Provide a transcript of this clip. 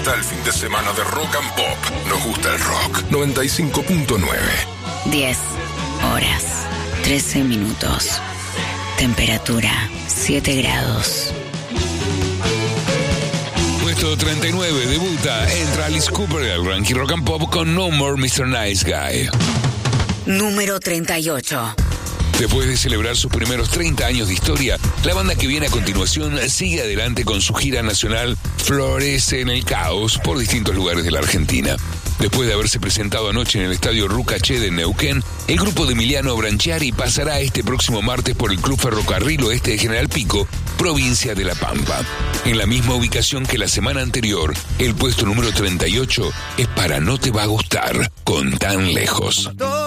está el fin de semana de Rock and Pop. Nos gusta el rock. 95.9. 10 horas, 13 minutos. Temperatura, 7 grados. Puesto 39, debuta, entra Alice Cooper al ranking Rock and Pop con No More Mr. Nice Guy. Número 38. Después de celebrar sus primeros 30 años de historia, la banda que viene a continuación sigue adelante con su gira nacional Florece en el Caos por distintos lugares de la Argentina. Después de haberse presentado anoche en el estadio Rucaché de Neuquén, el grupo de Emiliano Branchiari pasará este próximo martes por el Club Ferrocarril Oeste de General Pico, provincia de La Pampa. En la misma ubicación que la semana anterior, el puesto número 38 es para No Te Va a Gustar, con Tan Lejos.